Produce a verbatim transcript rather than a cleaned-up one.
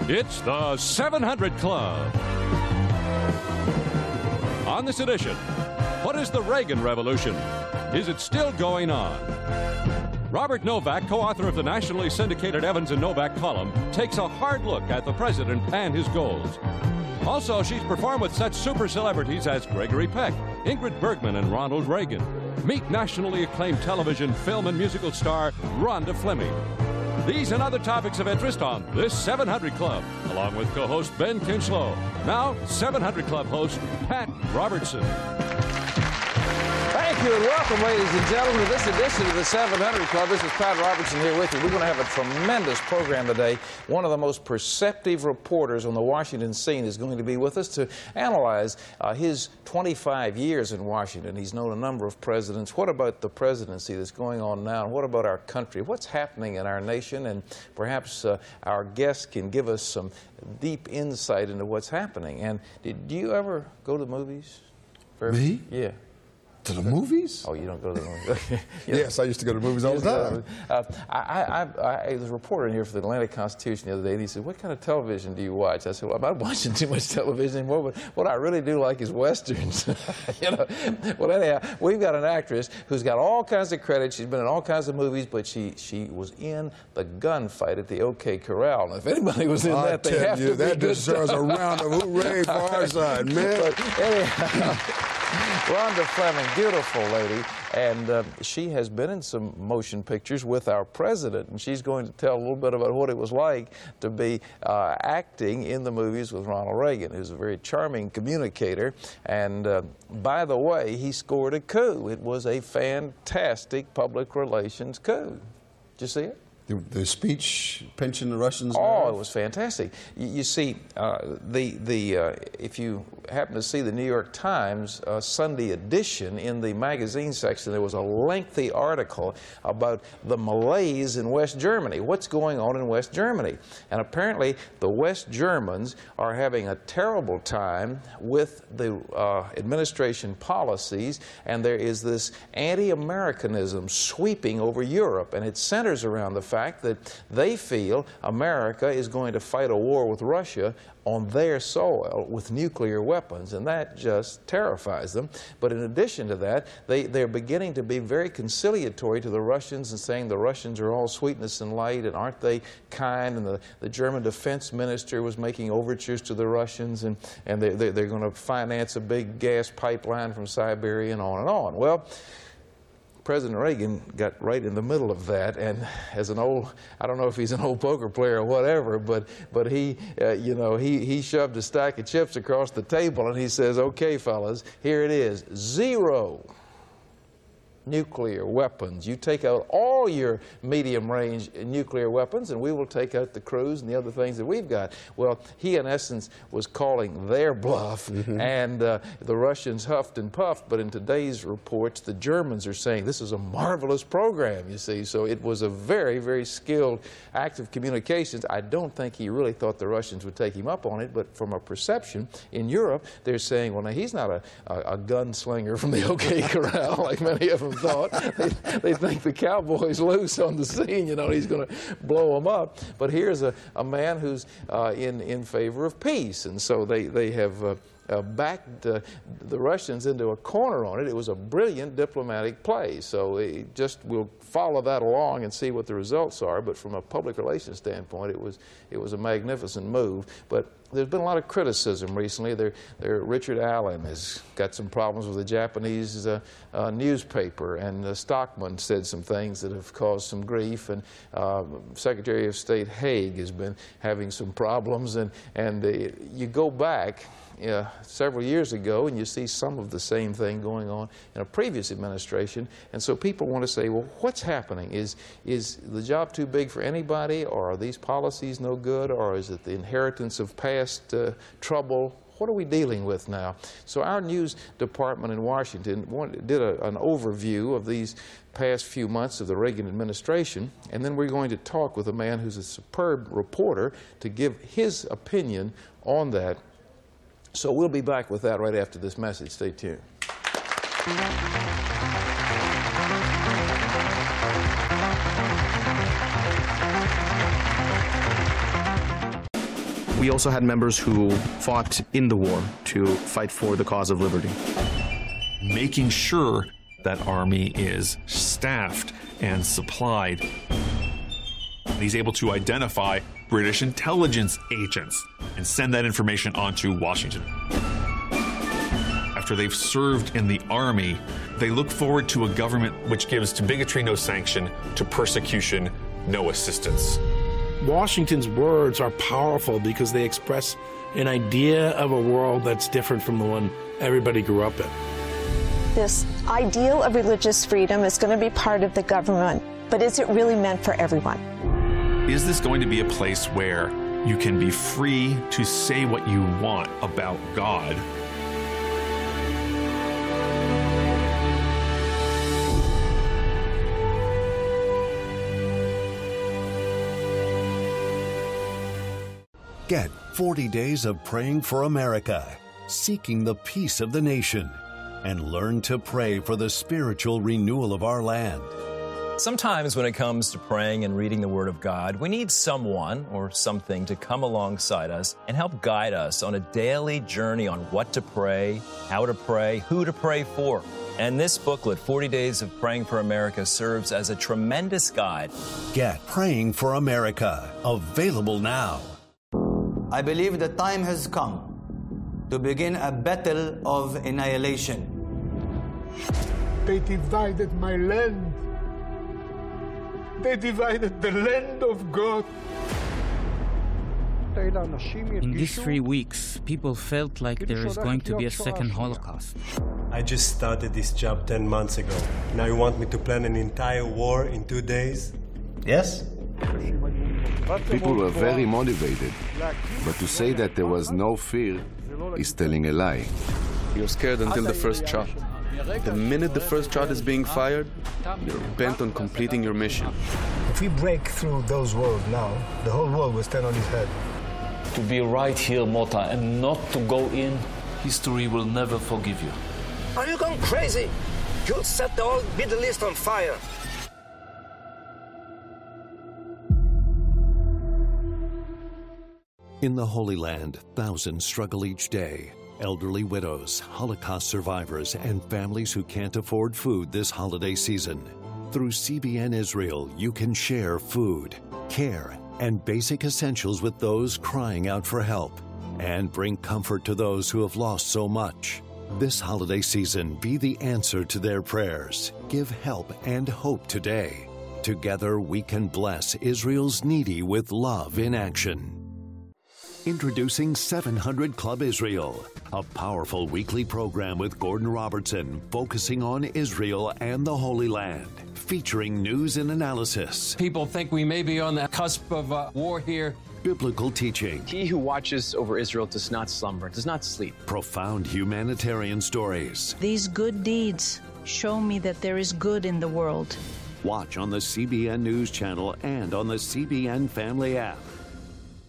It's the seven hundred Club. On this edition, what is the Reagan Revolution? Is it still going on? Robert Novak, co-author of the nationally syndicated Evans and Novak column, takes a hard look at the president and his goals. Also, she's performed with such super celebrities as Gregory Peck, Ingrid Bergman, and Ronald Reagan. Meet nationally acclaimed television, film, and musical star Rhonda Fleming. These and other topics of interest on this seven hundred Club, along with co-host Ben Kinchlow. Now, seven hundred Club host Pat Robertson. Thank you and welcome, ladies and gentlemen, to this edition of the seven hundred Club. This is Pat Robertson here with you. We're going to have a tremendous program today. One of the most perceptive reporters on the Washington scene is going to be with us to analyze uh, his twenty-five years in Washington. He's known a number of presidents. What about the presidency that's going on now? What about our country? What's happening in our nation? And perhaps uh, our guest can give us some deep insight into what's happening. And did do you ever go to the movies? Me? Yeah. To the movies? Oh, you don't go to the movies? Yes, I used to go to the movies all the time. Uh, I, I, I, I was a reporter in here for the Atlanta Constitution the other day, and he said, "What kind of television do you watch?" I said, "Well, I'm not watching too much television anymore, but what I really do like is Westerns." You know? Well, anyhow, we've got an actress who's got all kinds of credit. She's been in all kinds of movies, but she, she was in the gunfight at the OK Corral. And if anybody was in I that, they have you, to that be good deserves stuff. a round of hooray for our side, man. But anyhow, Rhonda Fleming, beautiful lady, and uh, she has been in some motion pictures with our president, and she's going to tell a little bit about what it was like to be uh, acting in the movies with Ronald Reagan, who's a very charming communicator. And uh, by the way, he scored a coup. It was a fantastic public relations coup. Did you see it? The, the speech pinching the Russians' Oh, nerve? it was fantastic. You, you see, uh, the the uh, if you happen to see the New York Times uh, Sunday edition, in the magazine section, there was a lengthy article about the malaise in West Germany. What's going on in West Germany? And apparently, the West Germans are having a terrible time with the uh, administration policies, and there is this anti-Americanism sweeping over Europe, and it centers around the fact fact that they feel America is going to fight a war with Russia on their soil with nuclear weapons, and that just terrifies them. But in addition to that, they, they're beginning to be very conciliatory to the Russians and saying the Russians are all sweetness and light, and aren't they kind? And the, the German defense minister was making overtures to the Russians, and, and they, they, they're going to finance a big gas pipeline from Siberia, and on and on. Well, President Reagan got right in the middle of that, and as an old, I don't know if he's an old poker player or whatever, but but he, uh, you know, he, he shoved a stack of chips across the table, and he says, "Okay, fellas, here it is, zero nuclear weapons. You take out all your medium-range nuclear weapons, and we will take out the cruise and the other things that we've got." Well, he, in essence, was calling their bluff, mm-hmm. and uh, the Russians huffed and puffed. But in today's reports, the Germans are saying this is a marvelous program, you see. So it was a very, very skilled act of communications. I don't think he really thought the Russians would take him up on it, but from a perception in Europe, they're saying, well, now, he's not a, a, a gunslinger from the OK Corral like many of them thought. They, they think the cowboy's loose on the scene, you know, he's going to blow them up. But here's a, a man who's uh, in, in favor of peace, and so they, they have uh, uh, backed uh, the Russians into a corner on it. It was a brilliant diplomatic play, so it just we'll follow that along and see what the results are. But from a public relations standpoint, it was, it was a magnificent move. But there's been a lot of criticism recently. There, there, Richard Allen has got some problems with the Japanese uh, uh, newspaper, and uh, Stockman said some things that have caused some grief, and uh, Secretary of State Haig has been having some problems, and, and uh, you go back Uh, several years ago, and you see some of the same thing going on in a previous administration. And so people want to say, well, what's happening? Is, is the job too big for anybody, or are these policies no good, or is it the inheritance of past uh, trouble? What are we dealing with now? So our news department in Washington did a, an overview of these past few months of the Reagan administration, and then we're going to talk with a man who's a superb reporter to give his opinion on that. So we'll be back with that right after this message. Stay tuned. We also had members who fought in the war to fight for the cause of liberty. Making sure that army is staffed and supplied. He's able to identify British intelligence agents and send that information on to Washington. After they've served in the army, they look forward to a government which gives to bigotry no sanction, to persecution no assistance. Washington's words are powerful because they express an idea of a world that's different from the one everybody grew up in. This ideal of religious freedom is going to be part of the government, but is it really meant for everyone? Is this going to be a place where you can be free to say what you want about God? Get forty days of praying for America, seeking the peace of the nation, and learn to pray for the spiritual renewal of our land. Sometimes when it comes to praying and reading the Word of God, we need someone or something to come alongside us and help guide us on a daily journey on what to pray, how to pray, who to pray for. And this booklet, forty days of Praying for America, serves as a tremendous guide. Get Praying for America, available now. I believe the time has come to begin a battle of annihilation. They divided my land. They divided the land of God. In these three weeks, people felt like there is going to be a second Holocaust. I just started this job ten months ago. Now you want me to plan an entire war in two days? Yes? People were very motivated, but to say that there was no fear is telling a lie. You're scared until the first shot. The minute the first shot is being fired, you're bent on completing your mission. If we break through those walls now, the whole world will stand on his head. To be right here, Mota, and not to go in, history will never forgive you. Are you going crazy? You'll set the whole Middle East on fire. In the Holy Land, thousands struggle each day. Elderly widows, Holocaust survivors, and families who can't afford food this holiday season. Through C B N Israel, you can share food, care, and basic essentials with those crying out for help, and bring comfort to those who have lost so much. This holiday season, be the answer to their prayers. Give help and hope today. Together, we can bless Israel's needy with love in action. Introducing seven hundred Club Israel, a powerful weekly program with Gordon Robertson focusing on Israel and the Holy Land, featuring news and analysis. People think we may be on the cusp of uh, war here. Biblical teaching. He who watches over Israel does not slumber, does not sleep. Profound humanitarian stories. These good deeds show me that there is good in the world. Watch on the C B N News Channel and on the C B N Family app.